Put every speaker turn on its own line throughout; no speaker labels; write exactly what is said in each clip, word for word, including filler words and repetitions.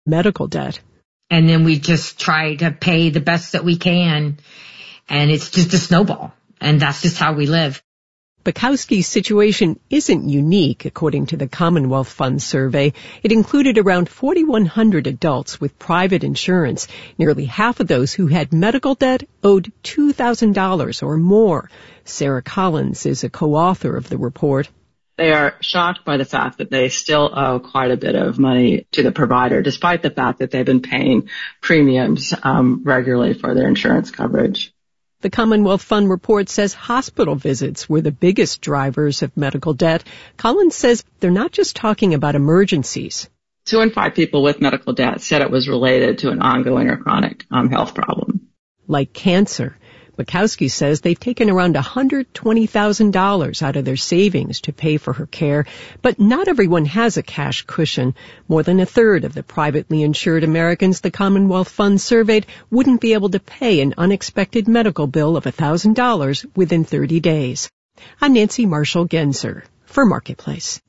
medical debt.
And then we just try to pay the best that we can. And it's just a snowball. And that's just how we live.
Bukowski's situation isn't unique, according to the Commonwealth Fund survey. It included around forty-one hundred adults with private insurance. Nearly half of those who had medical debt owed two thousand dollars or more. Sarah Collins is a co-author of the report.
They are shocked by the fact that they still owe quite a bit of money to the provider, despite the fact that they've been paying premiums um, regularly for their insurance coverage.
The Commonwealth Fund report says hospital visits were the biggest drivers of medical debt. Collins says they're not just talking about emergencies.
Two in five people with medical debt said it was related to an ongoing or chronic um, health problem.
Like cancer. Bukowski says they've taken around one hundred twenty thousand dollars out of their savings to pay for her care, but not everyone has a cash cushion. More than a third of the privately insured Americans the Commonwealth Fund surveyed wouldn't be able to pay an unexpected medical bill of one thousand dollars within thirty days. I'm Nancy Marshall-Genzer for Marketplace.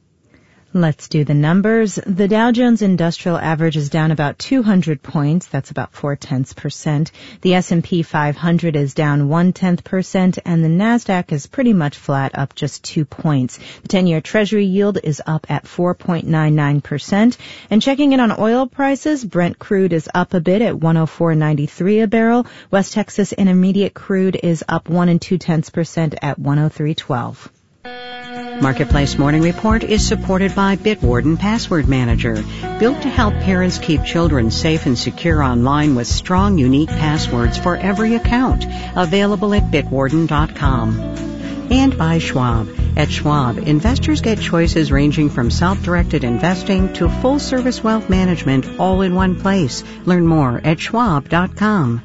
Let's do the numbers. The Dow Jones Industrial Average is down about two hundred points. That's about four-tenths percent. The S and P five hundred is down one-tenth percent, and the NASDAQ is pretty much flat, up just two points. The ten-year Treasury yield is up at four point nine nine percent. And checking in on oil prices, Brent crude is up a bit at one oh four ninety-three a barrel. West Texas Intermediate crude is up one and two-tenths percent at one oh three twelve.
Marketplace Morning Report is supported by Bitwarden Password Manager, built to help parents keep children safe and secure online with strong, unique passwords for every account. Available at bitwarden dot com. And by Schwab. At Schwab, investors get choices ranging from self-directed investing to full-service wealth management all in one place. Learn more at schwab dot com.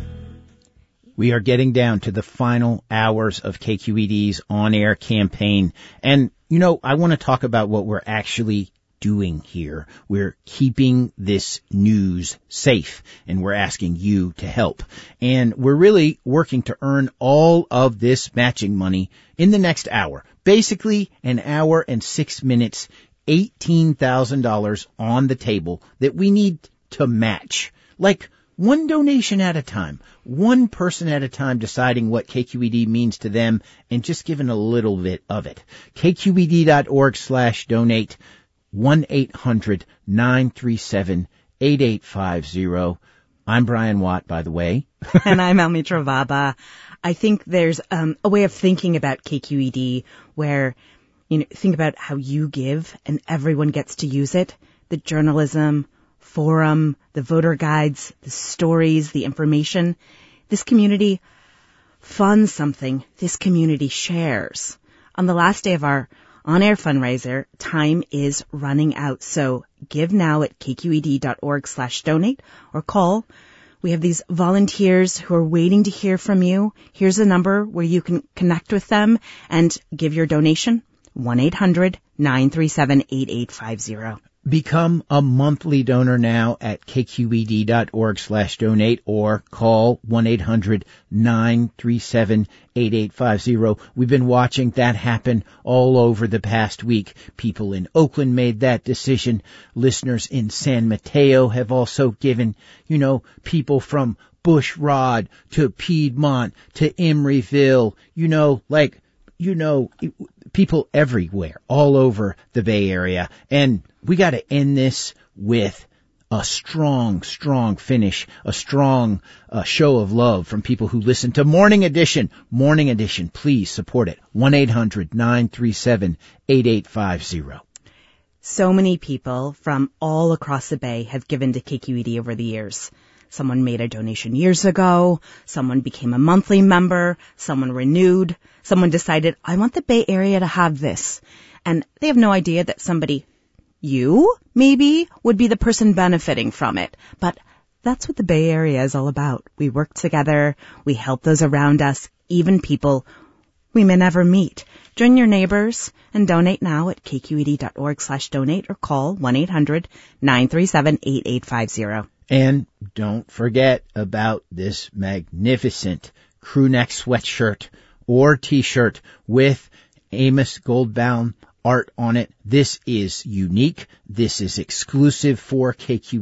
We are getting down to the final hours of K Q E D's on-air campaign. And, you know, I want to talk about what we're actually doing here. We're keeping this news safe, and we're asking you to help. And we're really working to earn all of this matching money in the next hour. Basically, an hour and six minutes, eighteen thousand dollars on the table that we need to match. Like, one donation at a time, one person at a time deciding what K Q E D means to them and just giving a little bit of it. K Q E D dot org slash donate, one eight hundred nine three seven eight eight five zero. I'm Brian Watt, by the way.
And I'm Elmi Travaba. I think there's um, a way of thinking about K Q E D where, you know, think about how you give and everyone gets to use it. The journalism, forum, the voter guides, the stories, the information. This community funds something this community shares. On the last day of our on-air fundraiser, time is running out. So give now at K Q E D dot org slash donate or call. We have these volunteers who are waiting to hear from you. Here's a number where you can connect with them and give your donation. one eight hundred nine three seven eight eight five zero.
Become a monthly donor now at K Q E D dot org slash donate or call one eight hundred nine three seven eight eight five zero. We've been watching that happen all over the past week. People in Oakland made that decision. Listeners in San Mateo have also given, you know, people from Bushrod to Piedmont to Emeryville, you know, like, you know, people everywhere, all over the Bay Area. And we got to end this with a strong, strong finish, a strong uh, show of love from people who listen to Morning Edition. Morning Edition, please support it. one eight hundred nine three seven eight eight five zero.
So many people from all across the Bay have given to K Q E D over the years. Someone made a donation years ago. Someone became a monthly member. Someone renewed. Someone decided, I want the Bay Area to have this. And they have no idea that somebody, you, maybe, would be the person benefiting from it. But that's what the Bay Area is all about. We work together. We help those around us, even people we may never meet. Join your neighbors and donate now at K Q E D dot org slash donate or call one eight hundred nine three seven eight eight five zero.
And don't forget about this magnificent crew neck sweatshirt or t-shirt with Amos Goldbaum art on it. This is unique. This is exclusive for K Q